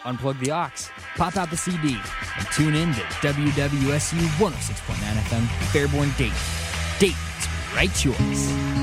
unplug the aux, pop out the CD, and tune in to WWSU 106.9 FM, Fairborn, Dayton. Dayton's right choice.